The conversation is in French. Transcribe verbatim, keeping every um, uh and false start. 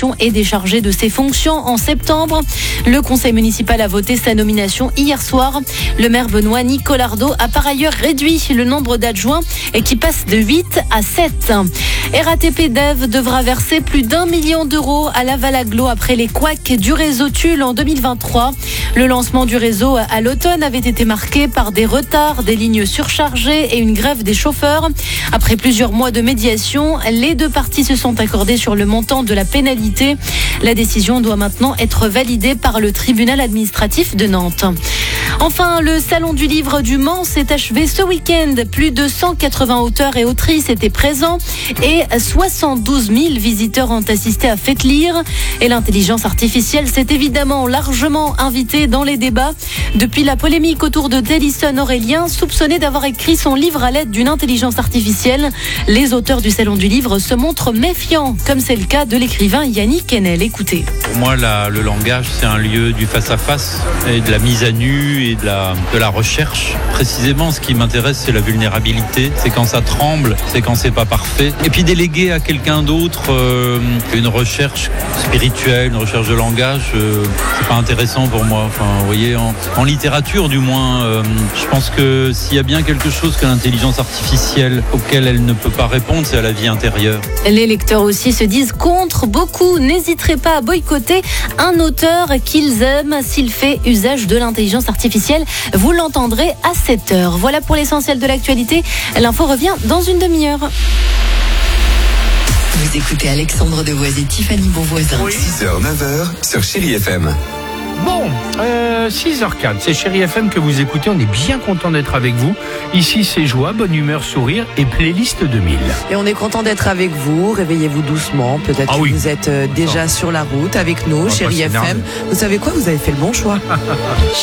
démission et déchargé de ses fonctions en septembre. Le conseil municipal a voté sa nomination hier soir. Le maire Benoît Nicolardo a par ailleurs réduit le nombre d'adjoints qui passe de huit à sept. R A T P Dev devra verser plus d'un million d'euros à Laval-Agglo après les couacs du réseau Tulle en deux mille vingt-trois. Le lancement du réseau à l'automne avait été marqué par des retards, des lignes surchargées et une grève des chauffeurs. Après plusieurs mois de médiation, les deux parties se sont accordées sur le montant de la pénalité. La décision doit maintenant être validée par le tribunal administratif de Nantes. Enfin, le Salon du Livre du Mans s'est achevé ce week-end. Plus de cent quatre-vingts auteurs et autrices étaient présents et soixante-douze mille visiteurs ont assisté à Faites lire. Et l'intelligence artificielle s'est évidemment largement invitée dans les débats. Depuis la polémique autour de Delison Aurélien, soupçonné d'avoir écrit son livre à l'aide d'une intelligence artificielle, les auteurs du Salon du Livre se montrent méfiants, comme c'est le cas de l'écrivain Yannick Enel. Écoutez. Pour moi, la, le langage, c'est un lieu du face-à-face et de la mise à nu et de la, de la recherche. Précisément, ce qui m'intéresse, c'est la vulnérabilité. C'est quand ça tremble, c'est quand c'est pas parfait. Et puis déléguer à quelqu'un d'autre euh, une recherche spirituelle, une recherche de langage, euh, c'est pas intéressant pour moi. Enfin, vous voyez, en, en littérature du moins, euh, je pense que s'il y a bien quelque chose que l'intelligence artificielle auquel elle ne peut pas répondre, c'est à la vie intérieure. Les lecteurs aussi se disent contre. Beaucoup n'hésiteraient pas à boycotter un auteur qu'ils aiment s'il fait usage de l'intelligence artificielle. Vous l'entendrez à sept heures. Voilà pour l'essentiel de l'actualité. L'info revient dans une demi-heure. Vous écoutez Alexandre Devoise et Tiffany Bonvoisin. Oui. six heures neuf heures sur Chérie F M. Bon, euh, six heures quatre, c'est Chérie F M que vous écoutez, on est bien content d'être avec vous. Ici c'est joie, bonne humeur, sourire et playlist deux mille. Et on est content d'être avec vous, réveillez-vous doucement, peut-être ah que oui. vous êtes déjà oh. sur la route avec nous, Chérie F M. Vous savez quoi, vous avez fait le bon choix.